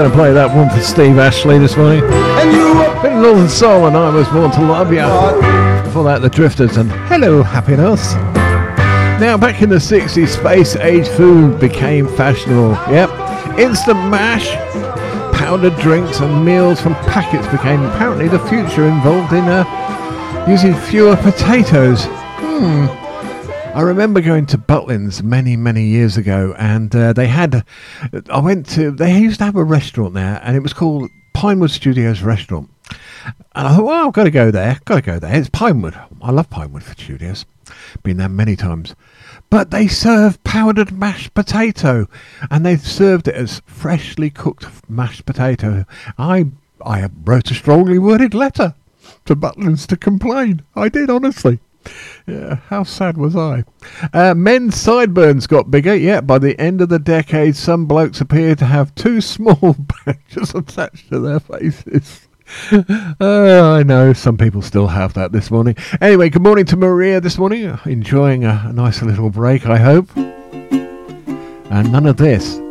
going to play that one for Steve Ashley this morning. And you were Bit of Northern Soul and I Was Born to Love Ya. Before that, The Drifters and Hello Happiness. Now, back in the 60s, space-age food became fashionable. Yep, instant mash, powdered drinks and meals from packets became apparently the future, involved in using fewer potatoes. I remember going to Butlins many years ago, and they used to have a restaurant there, and it was called Pinewood Studios Restaurant. And I thought, well, I've got to go there. It's Pinewood. I love Pinewood for studios. Been there many times. But they serve powdered mashed potato, and they served it as freshly cooked mashed potato. I wrote a strongly worded letter to Butlins to complain. I did, honestly. Yeah, how sad was I? Men's sideburns got bigger. Yeah, by the end of the decade, some blokes appeared to have two small badges attached to their faces. I know some people still have that this morning. Anyway, good morning to Maria this morning. Enjoying a nice little break, I hope. And none of this.